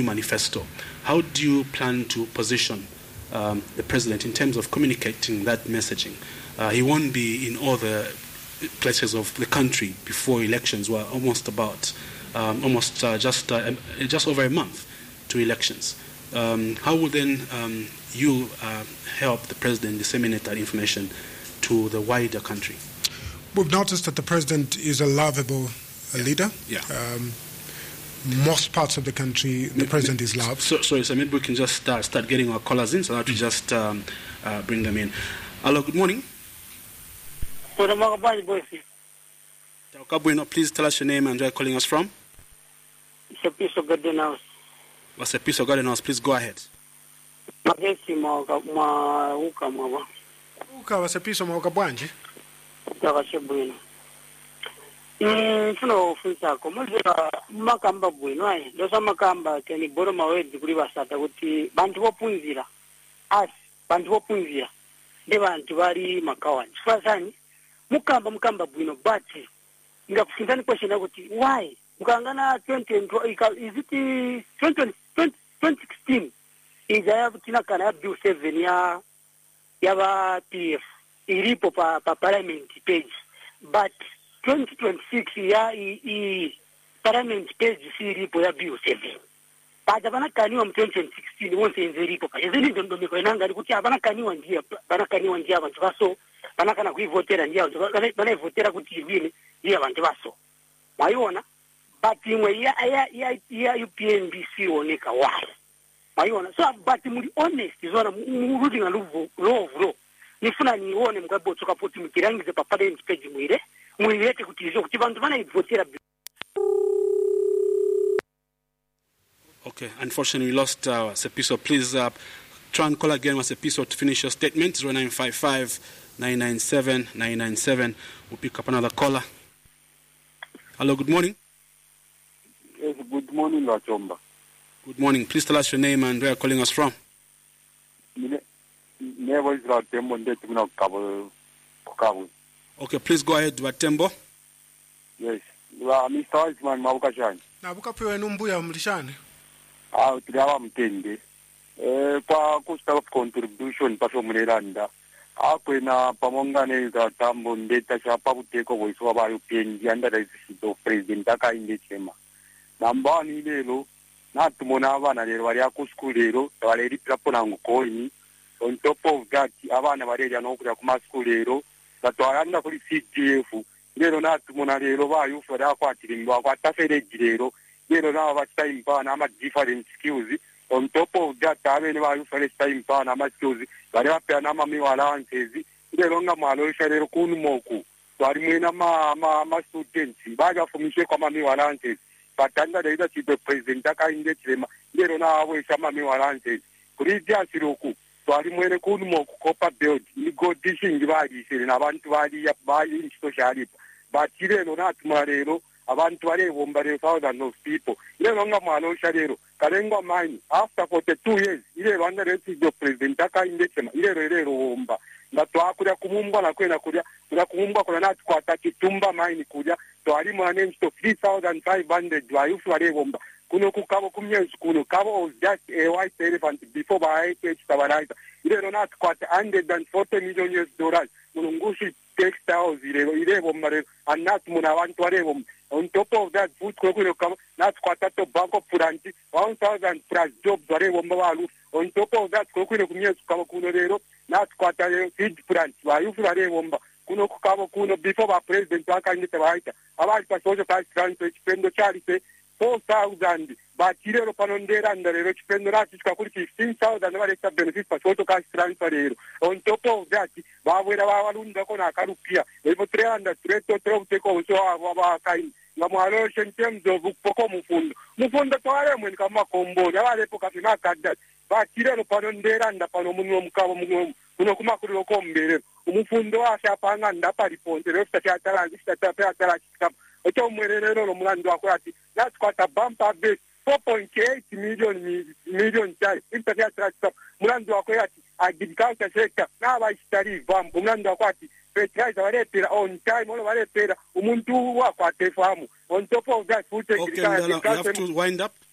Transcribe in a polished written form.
manifesto. How do you plan to position the president in terms of communicating that messaging? He won't be in all the places of the country before elections. We're almost just over a month to elections. How will then you help the president disseminate that information to the wider country? We've noticed that the president is a lovable leader. Yeah. Most parts of the country, the president is loved. So maybe we can just start getting our callers in so that we just bring them in. Hello, good morning. Please tell us your name and where you're calling us from. It's a piece of garden house. What's a piece of garden house? Please go ahead. Wasepiso mauka bwanji. Mfuna ufunza ko muzira makamba bwino ayi ndosa makamba keni boro mawezi kuli basata kuti bantu bopunzira ndi bantu bali makawani fasani mukamba bwino but ngakufunzani question kuti why mukangana 2020 is it 2016 ija tina kana bill 7 ya ba PF ilipo pa parliament page but 2026 ya parliament page ilipo ya bill 7 baada bana kaniwa mu 2016 wonse ilipo pa ezini ndomeko inanga kuti abana kaniwa ndia abantu baso bana kana kuivotera ndia bana ivotera kuti ibini ndia abantu baso mayona but imwe ya UPNDC oneka why mayona so but muri honest zona murudi na love nifuna nione mugabo tsoka poti mukirangize pa parliament page muirete kuti izo kuti bantu bana ivotera. Okay, unfortunately we lost Sepiso. Please try and call again with Sepiso to finish your statement. 0955-997-997. We'll pick up another caller. Hello, good morning. Yes, good morning, Lachomba. Good morning. Please tell us your name and where you're calling us from. Okay, please go ahead, Watembo. Yes. Mr. Weisman, Mabukashani. Nabukapiwe numbuya mlishane. Tuliawa mtende. Kwa cost contribution paso mneranda. Akwena pamongane za tambo ndeta chapa buteko boiswa ba UPND under the president akainde chema. Nambani lelo natumona abana lero bali akuskulero bali rapona ngukoini. On top of that abana bali anokuya kuma skulero batwalanda kuri CDF lero natumona lero ba yufu da kwatirimba kwa tafere lero na batime pana ama different skills. On top of that abene ba yufu time pana ama skills bali bapana ama miwalances lero ngamalo shalero kunmoku bali mwena ma students baja fumishe kwa mami walances batanda leza chipe president akainde chema lero na awe shama mi walances kuri byasiroku bali mwene kunmoku kopa build igo dishing bali sire nabantu bali inchito shalipa batirelo natumarero abantu barebomba 1000 of people lero ngamalo shalero karenga mine after 42 years ile Rwanda refugee president akainde chema lero bomba ndatwakuria kumumbwa na kwena kuria kumumbwa kuna nati kwa takitumba mine kuria twali mwane nsto 3500 bayufu barebomba kuno kukabo kumyenzi kuno kabo was just a white elephant before by IH tabaraza ile nati kwa $140 million mulungushi textiles ile bomba rero anat muna abantu barebomba. On top of that, food kwekule kama nati kwa tobacco furanti 1000 plus jobs barebomba balu. On top of that, kwekule kumyenzi kama kuno rero nati kwa feed plant bayufu barebomba kuno kukabo kuno before ba president akanyite baita abali pa social transfer chipendo charite 4000 batirero panondera ndarero chipendo rati chikakuri 15000 baleta benefit pa social transfer rero. On top of that bawera bawalunda kona akarupia evo 300 3 uteko so abakaini ngamwalo shentemzo bukpoko mufundo twale mweni kama komboni abalepo kafina kadda batirero panondera ndapano munwo mukabo munwo kuno kumakuriro kombere umufundo washapanga ndapariponte refta chatala chikapa ocho mwererero mulando wako ati that's quite a bumper base 4.8 million chai interchatala chikapa mulando wako ati agriculture sector naba istari vambo mulando wako ati fertilizer walepera on time ono walepera umuntu wako atefamu on top of that food agriculture. Okay, you have to wind up.